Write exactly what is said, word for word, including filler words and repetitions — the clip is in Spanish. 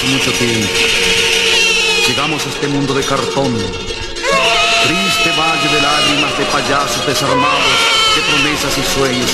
mucho tiempo. Llegamos a este mundo de cartón, triste valle de lágrimas de payasos desarmados, de promesas y sueños